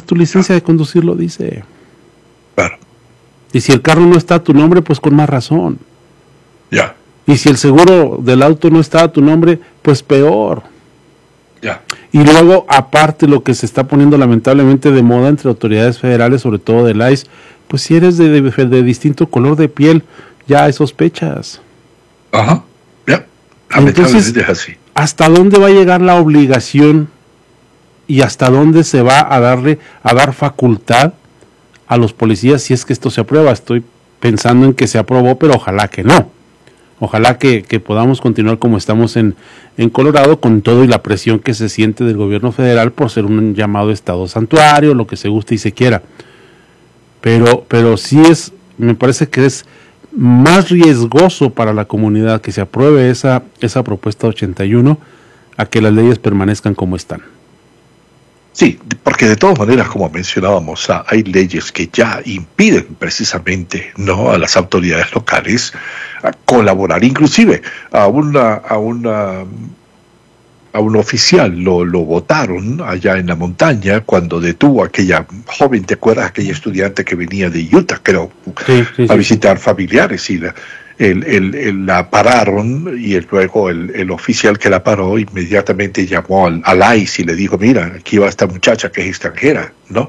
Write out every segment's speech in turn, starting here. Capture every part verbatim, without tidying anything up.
tu licencia de conducir lo dice. Claro. Y si el carro no está a tu nombre, pues con más razón. Ya. Y si el seguro del auto no está a tu nombre, pues peor. Ya. Y luego, aparte, lo que se está poniendo lamentablemente de moda entre autoridades federales, sobre todo del I C E, pues si eres de, de, de distinto color de piel, ya hay sospechas. Ajá. Ya. Entonces, es así. ¿hasta dónde va a llegar la obligación y hasta dónde se va a darle, a dar facultad a los policías si es que esto se aprueba? Estoy pensando en que se aprobó, pero ojalá que no. Ojalá que, que podamos continuar como estamos en, en Colorado, con todo y la presión que se siente del gobierno federal por ser un llamado estado santuario, lo que se guste y se quiera. Pero, pero sí es, me parece que es más riesgoso para la comunidad que se apruebe esa, esa propuesta ochenta y uno a que las leyes permanezcan como están. Sí, porque de todas maneras, como mencionábamos, hay leyes que ya impiden precisamente, ¿no?, a las autoridades locales a colaborar. Inclusive a una a una a un oficial lo, lo votaron allá en la montaña cuando detuvo a aquella joven, ¿te acuerdas? Aquella estudiante que venía de Utah, creo, sí, sí, a sí, visitar familiares, y la, el, el, el, la pararon, y el, luego el, el oficial que la paró inmediatamente llamó al, al I C E y le dijo: mira, aquí va esta muchacha que es extranjera, ¿no?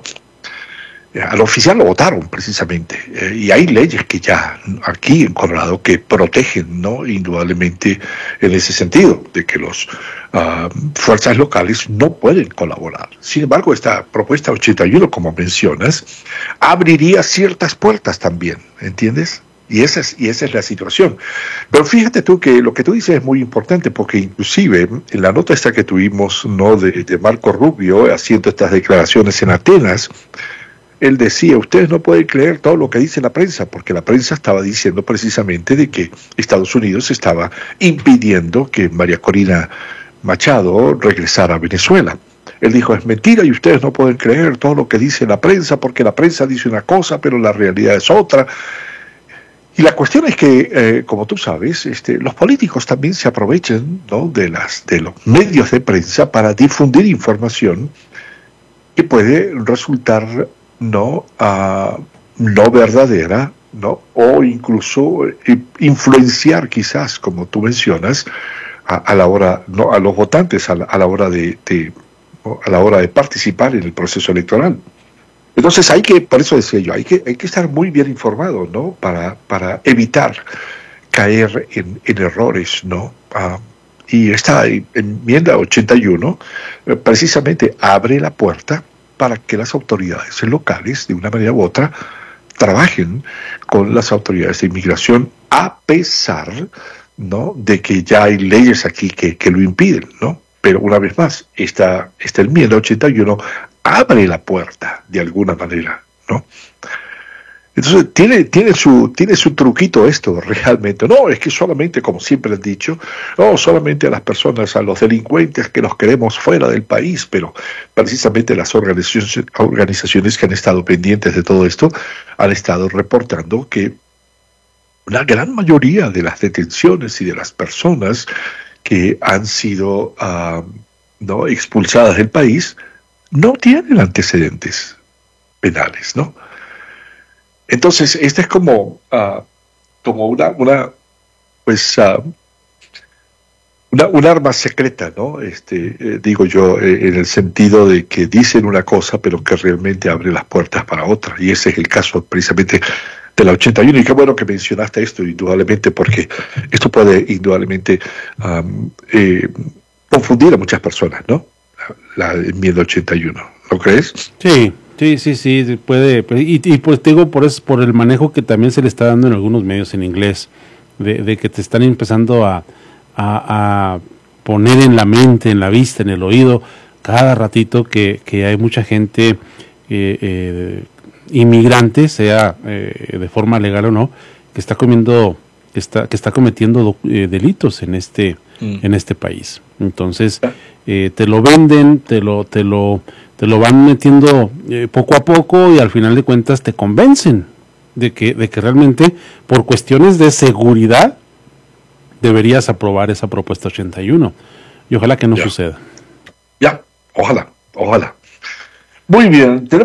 Al oficial lo votaron precisamente, eh, y hay leyes que ya aquí en Colorado que protegen, ¿no?, indudablemente en ese sentido, de que las uh, fuerzas locales no pueden colaborar. Sin embargo, esta propuesta ochenta y uno, como mencionas, abriría ciertas puertas también, ¿entiendes? Y esa es, y esa es la situación. Pero fíjate tú que lo que tú dices es muy importante, porque inclusive en la nota esta que tuvimos, ¿no?, de, de Marco Rubio haciendo estas declaraciones en Atenas, él decía: ustedes no pueden creer todo lo que dice la prensa, porque la prensa estaba diciendo precisamente de que Estados Unidos estaba impidiendo que María Corina Machado regresara a Venezuela. Él dijo: es mentira y ustedes no pueden creer todo lo que dice la prensa, porque la prensa dice una cosa, pero la realidad es otra. Y la cuestión es que, eh, como tú sabes, este, los políticos también se aprovechan, ¿no?, de, las, de los medios de prensa para difundir información que puede resultar no uh, no verdadera, no, o incluso eh, influenciar quizás, como tú mencionas, a, a la hora, no, a los votantes a la, a la hora de, de a la hora de participar en el proceso electoral. Entonces hay que, por eso decía yo, hay que hay que estar muy bien informado, ¿no?, para para evitar caer en, en errores, ¿no? Uh, y esta enmienda ochenta y uno eh, precisamente abre la puerta para que las autoridades locales, de una manera u otra, trabajen con las autoridades de inmigración, a pesar, ¿no?, de que ya hay leyes aquí que, que lo impiden, ¿no? Pero una vez más, esta, esta enmienda ochenta y uno abre la puerta de alguna manera, ¿no? Entonces, tiene, tiene, su, tiene su truquito esto, realmente. No, es que solamente, como siempre han dicho, no, solamente a las personas, a los delincuentes que los queremos fuera del país, pero precisamente las organizaciones, organizaciones que han estado pendientes de todo esto han estado reportando que una gran mayoría de las detenciones y de las personas que han sido uh, ¿no?, expulsadas del país no tienen antecedentes penales, ¿no? Entonces, esta es como, uh, como una, una, pues, uh, una, un arma secreta, ¿no? Este, eh, digo yo, eh, en el sentido de que dicen una cosa, pero que realmente abre las puertas para otra. Y ese es el caso precisamente de la ochenta y uno. Y qué bueno que mencionaste esto, indudablemente, porque esto puede indudablemente um, eh, confundir a muchas personas, ¿no? La enmienda ochenta y uno, ¿no crees? Sí. Sí, sí, sí, puede, y, y pues te digo, por eso, por el manejo que también se le está dando en algunos medios en inglés, de, de que te están empezando a, a, a poner en la mente, en la vista, en el oído, cada ratito que, que hay mucha gente eh, eh, inmigrante, sea eh, de forma legal o no, que está comiendo, que está, que está cometiendo eh, delitos en este, mm. en este país. Entonces, eh, te lo venden, te lo, te lo te lo van metiendo eh, poco a poco, y al final de cuentas te convencen de que, de que realmente por cuestiones de seguridad deberías aprobar esa propuesta ochenta y uno, y ojalá que no ya. suceda. Ya, ojalá, ojalá. Muy bien.